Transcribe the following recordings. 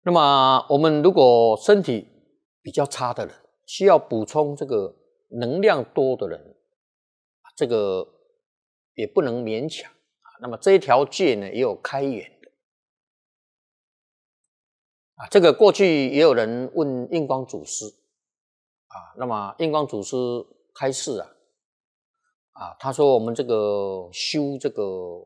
那么我们如果身体比较差的人，需要补充这个能量多的人，这个也不能勉强。那么这一条界呢，也有开源的。这个过去也有人问印光祖师那么印光祖师开示他说我们这个修这个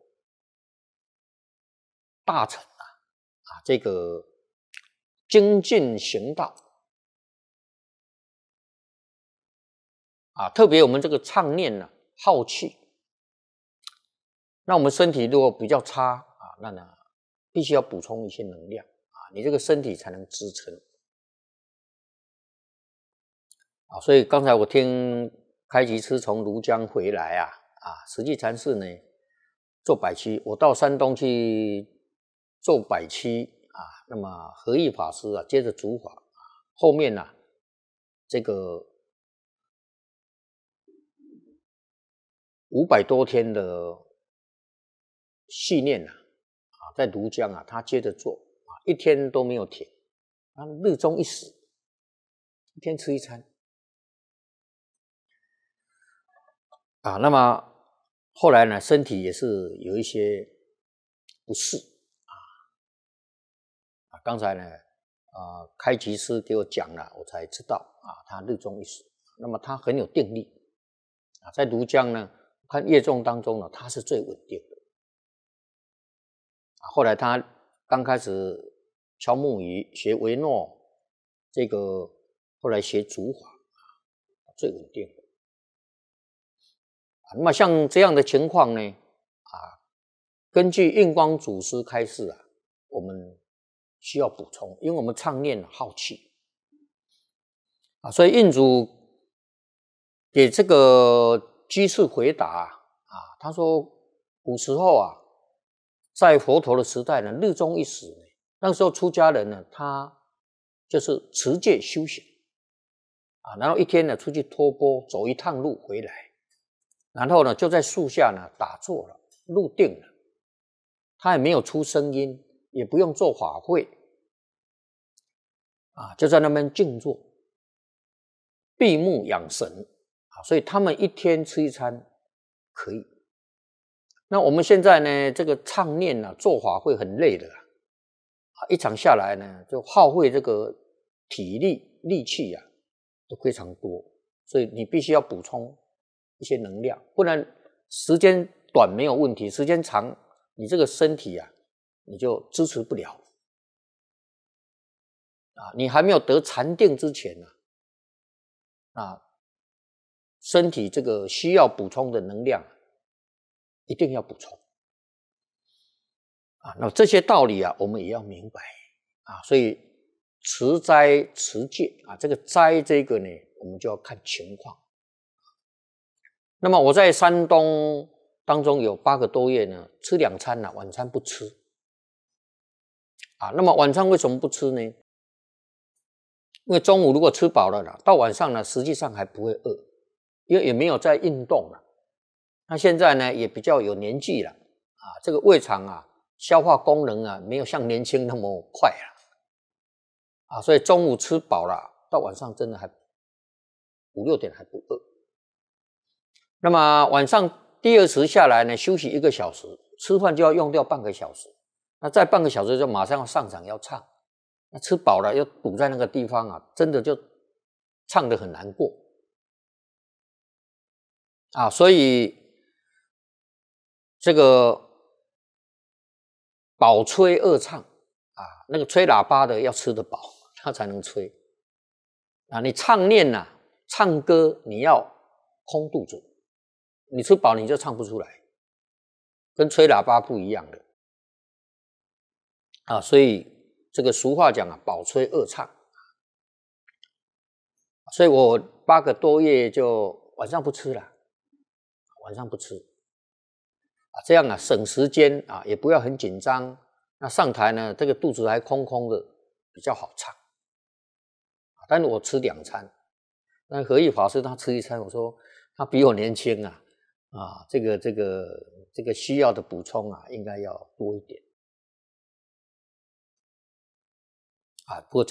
大乘这个精进行道特别我们这个唱念耗气，那我们身体如果比较差那必须要补充一些能量你这个身体才能支撑所以刚才我听开吉师从庐江回来实际禅师呢做百期，我到山东去做百期那么和义法师接着主法后面这个500多天的系念在庐江他接着做一天都没有停日中一食，一天吃一餐那么后来呢身体也是有一些不适刚才呢开吉师给我讲了，我才知道他日中一食，那么他很有定力在庐江呢看业众当中他是最稳定的后来他刚开始敲木鱼学维诺，这个后来学主法最稳定的那么像这样的情况呢根据印光祖师开示我们需要补充，因为我们唱念耗气所以印祖给这个居士回答他说古时候在佛陀的时代呢日中一食那个时候出家人呢他就是持戒修行然后一天呢出去托钵走一趟路回来，然后呢就在树下呢打坐了，入定了，他也没有出声音，也不用做法会就在那边静坐闭目养神所以他们一天吃一餐可以。那我们现在呢这个唱念做法会很累的一场下来呢就耗费这个体力力气都非常多，所以你必须要补充一些能量，不然时间短没有问题，时间长你这个身体你就支持不了你还没有得禅定之前身体这个需要补充的能量一定要补充那这些道理我们也要明白所以持斋持戒这个斋这个呢我们就要看情况。那么我在山东当中有8个多月呢吃2餐晚餐不吃那么晚餐为什么不吃呢？因为中午如果吃饱了到晚上呢实际上还不会饿，因为也没有在运动了。那现在呢也比较有年纪了这个胃肠消化功能没有像年轻那么快了所以中午吃饱了到晚上真的还5、6点还不饿。那么晚上第2时下来呢休息1个小时，吃饭就要用掉半个小时，那再半个小时就马上要上场要唱，那吃饱了又堵在那个地方真的就唱得很难过所以这个饱吹饿唱那个吹喇叭的要吃得饱他才能吹你唱念唱歌你要空肚子，你吃饱你就唱不出来，跟吹喇叭不一样的所以这个俗话讲饱吹饿唱，所以我8个多月就晚上不吃了，晚上不吃这样省时间也不要很紧张，那上台呢这个肚子还空空的比较好唱但是我吃2餐，那和义法师他吃1餐，我说他比我年轻这个需要的补充应该要多一点不过